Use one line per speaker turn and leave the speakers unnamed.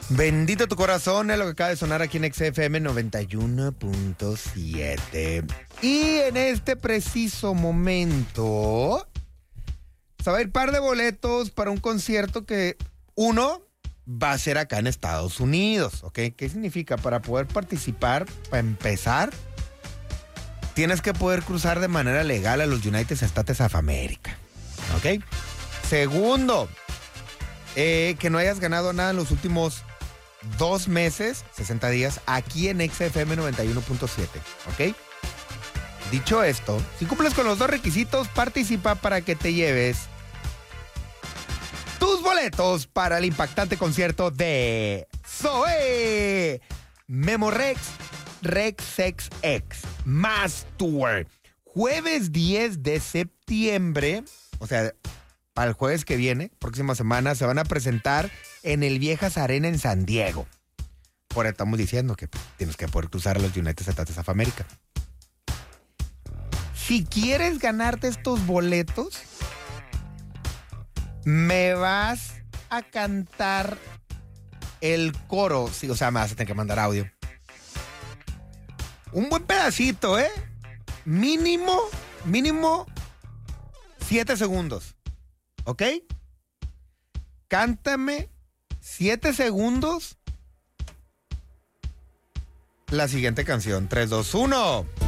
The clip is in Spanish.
Bendito tu corazón es lo que acaba de sonar aquí en XFM 91.7. Y en este preciso momento se va a ir par de boletos para un concierto que uno va a ser acá en Estados Unidos, ¿ok? ¿Qué significa? Para poder participar, para empezar, tienes que poder cruzar de manera legal a los United States of America, ¿ok? Segundo, que no hayas ganado nada en los últimos 2 meses, 60 días, aquí en XFM 91.7, ¿ok? Dicho esto, si cumples con los 2 requisitos, participa para que te lleves tus boletos para el impactante concierto de Zoé Memorex Rexex X Más Tour. Jueves 10 de septiembre, o sea, para el jueves que viene, próxima semana, se van a presentar en el Viejas Arena en San Diego. Por eso estamos diciendo que tienes que poder cruzar a los United States of America. Si quieres ganarte estos boletos, me vas a cantar el coro. Sí, o sea, me vas a tener que mandar audio. Un buen pedacito, ¿eh? Mínimo 7 segundos. ¿Ok? Cántame 7 segundos la siguiente canción. 3, 2, 1.